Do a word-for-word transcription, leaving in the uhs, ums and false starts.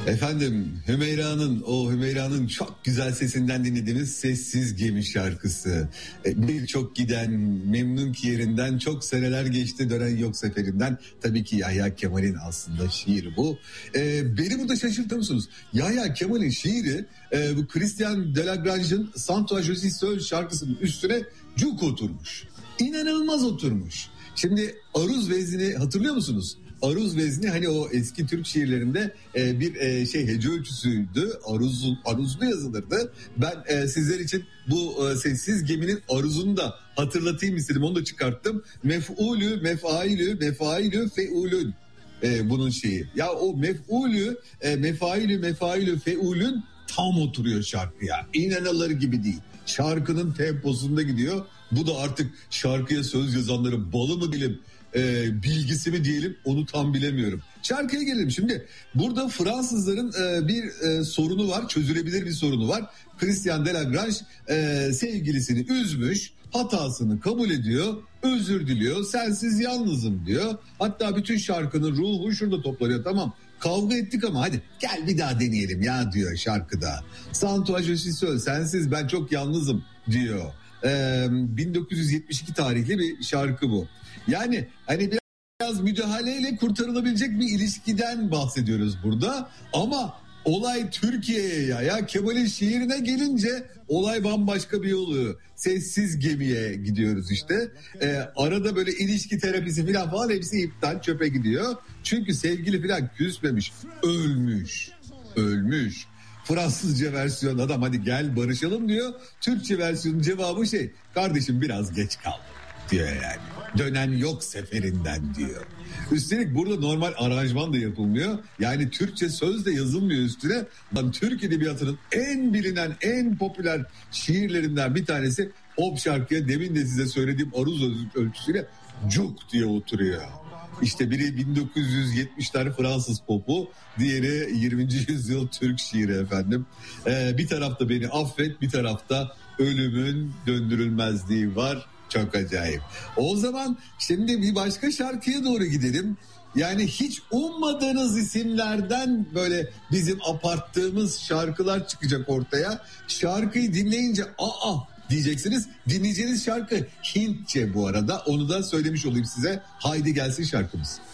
Efendim Hümeyra'nın o Hümeyra'nın çok güzel sesinden dinlediğimiz Sessiz Gemi şarkısı. Birçok giden memnun ki yerinden, çok seneler geçti dönen yok seferinden. Tabii ki Yahya Kemal'in aslında şiiri bu. Ee, beni burada şaşırtır mısınız? Yahya Kemal'in şiiri e, bu Christian Delagrange'ın Santo José Sol şarkısının üstüne cuk oturmuş. İnanılmaz oturmuş. Şimdi aruz vezni hatırlıyor musunuz? Aruz vezni hani o eski Türk şiirlerinde e, bir e, şey hece ölçüsüydü. Aruz, aruzlu yazılırdı. Ben e, sizler için bu e, Sessiz Gemi'nin aruzunu da hatırlatayım istedim. Onu da çıkarttım. Mef'ulü, mefailü, mefailü, feulün. E, bunun şeyi. Ya o mef'ulü, e, mefailü, mefailü, feulün tam oturuyor şarkıya. İnanılır gibi değil. Şarkının temposunda gidiyor. Bu da artık şarkıya söz yazanların balı mı diyelim, e, bilgisi mi diyelim, onu tam bilemiyorum. Şarkıya gelelim şimdi. Burada Fransızların e, bir e, sorunu var, çözülebilir bir sorunu var. Christian Delagrange e, sevgilisini üzmüş, hatasını kabul ediyor, özür diliyor, sensiz yalnızım diyor. Hatta bütün şarkının ruhu şurada toplanıyor, tamam. Kavga ettik ama hadi gel bir daha deneyelim ya diyor şarkıda. Santo Ajosisö, sensiz ben çok yalnızım diyor. Ee, bin dokuz yüz yetmiş iki tarihli bir şarkı bu. Yani hani biraz müdahaleyle kurtarılabilecek bir ilişkiden bahsediyoruz burada. Ama olay Türkiye'ye ya. Ya Kemal'in şiirine gelince olay bambaşka bir oluyor. Sessiz Gemi'ye gidiyoruz işte. Ee, arada böyle ilişki terapisi falan falan hepsi iptal, çöpe gidiyor. Çünkü sevgili falan küsmemiş. Ölmüş. Ölmüş. Fransızca versiyon adam hadi gel barışalım diyor. Türkçe versiyonun cevabı şey, kardeşim biraz geç kaldım diyor yani. Dönen yok seferinden diyor. Üstelik burada normal aranjman da yapılmıyor. Yani Türkçe söz de yazılmıyor üstüne. Lan Türk edebiyatının en bilinen, en popüler şiirlerinden bir tanesi o şarkıya demin de size söylediğim aruz ölçüsüyle cuk diye oturuyor. İşte biri bin dokuz yüz yetmişler Fransız popu, diğeri yirminci yüzyıl Türk şiiri efendim. Ee, bir tarafta beni affet, bir tarafta ölümün döndürülmezliği var. Çok acayip. O zaman şimdi bir başka şarkıya doğru gidelim. Yani hiç ummadığınız isimlerden böyle bizim aparttığımız şarkılar çıkacak ortaya. Şarkıyı dinleyince aa diyeceksiniz. Dinleyeceğiniz şarkı Hintçe bu arada. Onu da söylemiş olayım size. Haydi gelsin şarkımız.